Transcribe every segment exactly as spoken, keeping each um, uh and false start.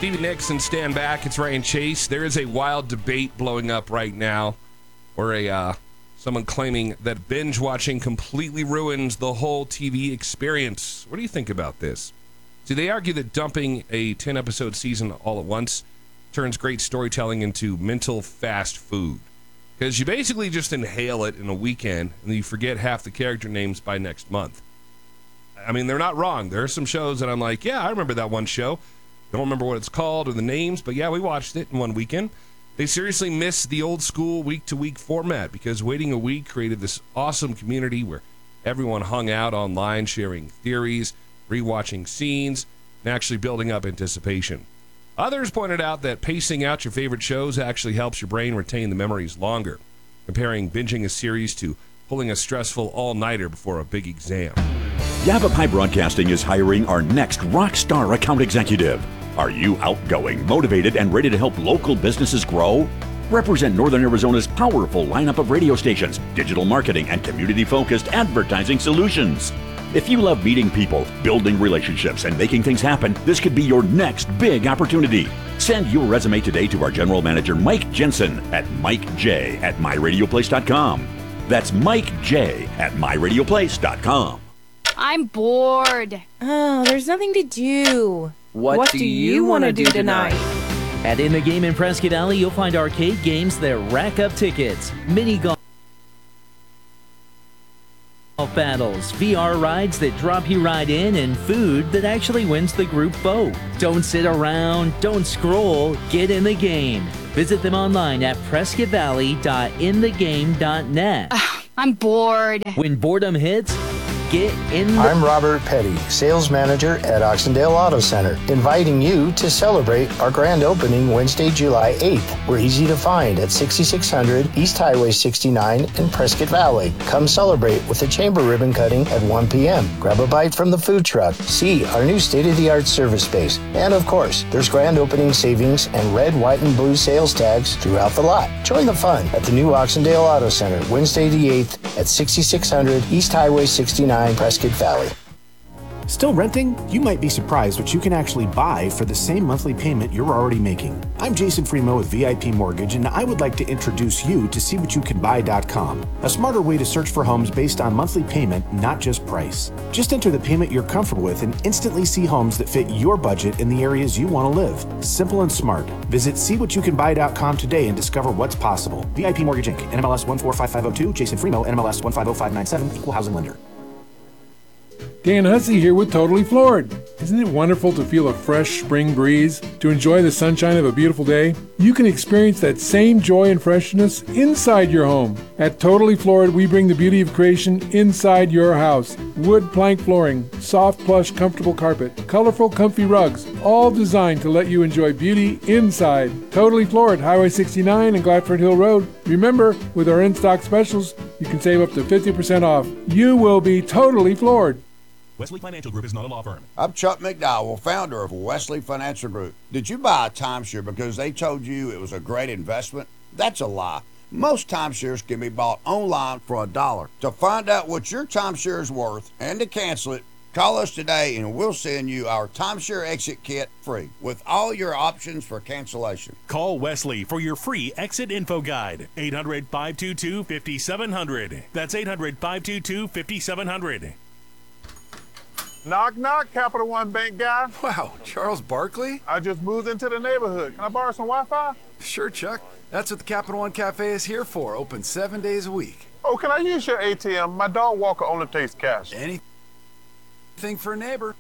Stevie Nicks and Stand Back. It's Ray and Chase. There is a wild debate blowing up right now, or a uh, someone claiming that binge watching completely ruins the whole T V experience. What do you think about this? See, they argue that dumping a ten-episode season all at once turns great storytelling into mental fast food, because you basically just inhale it in a weekend and you forget half the character names by next month. I mean, they're not wrong. There are some shows that I'm like, yeah, I remember that one show. Don't remember what it's called or the names, but yeah, we watched it in one weekend. They seriously miss the old school week-to-week format, because waiting a week created this awesome community where everyone hung out online sharing theories, rewatching scenes, and actually building up anticipation. Others pointed out that pacing out your favorite shows actually helps your brain retain the memories longer, comparing binging a series to pulling a stressful all-nighter before a big exam. Yavapai Broadcasting is hiring our next rock star account executive. Are you outgoing, motivated, and ready to help local businesses grow? Represent Northern Arizona's powerful lineup of radio stations, digital marketing, and community-focused advertising solutions. If you love meeting people, building relationships, and making things happen, this could be your next big opportunity. Send your resume today to our general manager, Mike Jensen, at Mike J at my radio place dot com. That's Mike J at my radio place dot com. I'm bored. Oh, there's nothing to do. What, what do, do you, you want to do tonight? tonight? At In the Game in Prescott Valley, you'll find arcade games that rack up tickets, mini golf battles, V R rides that drop you right in, and food that actually wins the group vote. Don't sit around, don't scroll, get in the game. Visit them online at prescott valley dot in the game dot net. Ugh, I'm bored. When boredom hits, get in the... I'm Robert Petty, sales manager at Oxendale Auto Center, inviting you to celebrate our grand opening Wednesday, July eighth. We're easy to find at sixty-six hundred East Highway sixty-nine in Prescott Valley. Come celebrate with a chamber ribbon cutting at one p.m. Grab a bite from the food truck, see our new state-of-the-art service space, and of course, there's grand opening savings and red, white, and blue sales tags throughout the lot. Join the fun at the new Oxendale Auto Center, Wednesday the eighth at sixty-six hundred East Highway sixty-nine, Prescott Valley. Still renting? You might be surprised what you can actually buy for the same monthly payment you're already making. I'm Jason Freemo with V I P Mortgage, and I would like to introduce you to see what you can buy dot com, a smarter way to search for homes based on monthly payment, not just price. Just enter the payment you're comfortable with and instantly see homes that fit your budget in the areas you want to live. Simple and smart. Visit see what you can buy dot com today and discover what's possible. V I P Mortgage Incorporated. N M L S one four five five zero two, Jason Freemo, N M L S one five zero five nine seven, Equal Housing Lender. Dan Hussey here with Totally Floored. Isn't it wonderful to feel a fresh spring breeze, to enjoy the sunshine of a beautiful day? You can experience that same joy and freshness inside your home. At Totally Floored, we bring the beauty of creation inside your house. Wood plank flooring, soft, plush, comfortable carpet, colorful, comfy rugs, all designed to let you enjoy beauty inside. Totally Floored, Highway sixty-nine and Gladford Hill Road. Remember, with our in-stock specials, you can save up to fifty percent off. You will be totally floored. Wesley Financial Group is not a law firm. I'm Chuck McDowell, founder of Wesley Financial Group. Did you buy a timeshare because they told you it was a great investment? That's a lie. Most timeshares can be bought online for a dollar. To find out what your timeshare is worth and to cancel it, call us today and we'll send you our timeshare exit kit free with all your options for cancellation. Call Wesley for your free exit info guide. eight hundred, five two two, five seven zero zero. That's eight hundred, five two two, five seven zero zero. Knock, knock, Capital One Bank guy. Wow, Charles Barkley? I just moved into the neighborhood. Can I borrow some Wi-Fi? Sure, Chuck. That's what the Capital One Cafe is here for, open seven days a week. Oh, can I use your A T M? My dog walker only takes cash. Anything for a neighbor.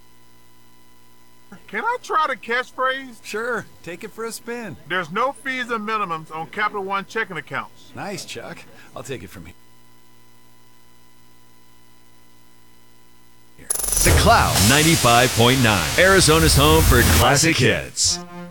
Can I try the catchphrase? Sure, take it for a spin. There's no fees and minimums on Capital One checking accounts. Nice, Chuck. I'll take it from here. The Cloud ninety-five point nine, Arizona's home for classic hits.